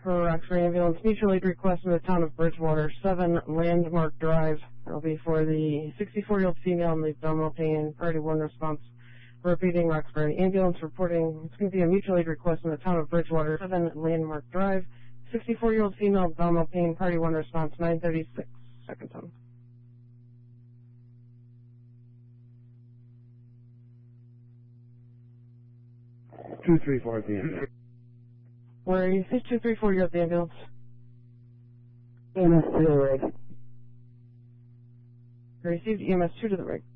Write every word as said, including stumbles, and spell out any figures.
for Roxbury Ambulance. Mutual aid request in the town of Bridgewater, seven Landmark Drive. That'll be for the sixty-four-year-old female in the abdominal pain, priority one response. Repeating, Roxbury Ambulance reporting. It's going to be a mutual aid request in the town of Bridgewater, seven Landmark Drive. sixty-four-year-old female, abdominal pain, priority one response, nine thirty-six, second time. two three four at the ambulance. Where are you? six two three four, you're at the ambulance. E M S two to the rig. I received E M S two to the rig.